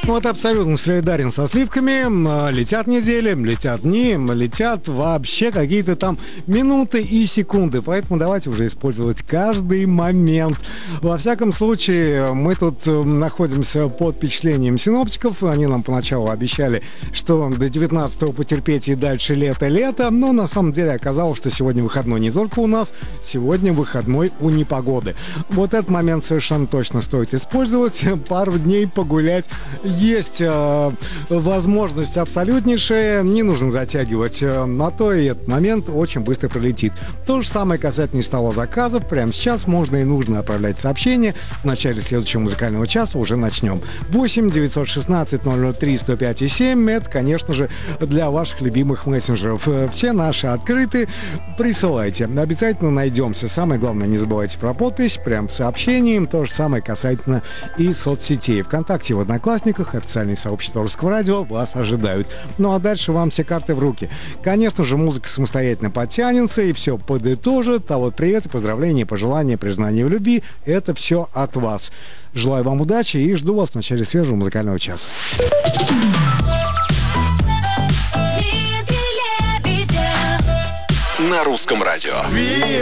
Вот абсолютно солидарен со сливками. Летят недели, летят дни, летят вообще какие-то там минуты и секунды. Поэтому давайте уже использовать каждый момент. Во всяком случае, мы тут находимся под впечатлением синоптиков. Они нам поначалу обещали, что до 19-го потерпеть и дальше лето. Но на самом деле оказалось, что сегодня выходной не только у нас, сегодня выходной у непогоды. Вот этот момент совершенно точно стоит использовать. Пару дней погулять есть возможность абсолютнейшая, не нужно затягивать, а то и этот момент очень быстро пролетит. То же самое касательно стола заказов. Прямо сейчас можно и нужно отправлять сообщения. В начале следующего музыкального часа уже начнем. 8 916 003 105 и 7. Это, конечно же, для ваших любимых мессенджеров. Все наши открыты. Присылайте. Обязательно найдемся. Самое главное, не забывайте про подпись. Прям в сообщении. То же самое касательно и соцсетей. ВКонтакте, в Одноклассниках, официальное сообщество Русского радио вас ожидают. Ну а дальше вам все карты в руки. Конечно же, музыка самостоятельно подтянется и все подытожит. А вот привет и поздравления, пожелания, признания в любви — это все от вас. Желаю вам удачи и жду вас в начале свежего музыкального часа. На Русском радио.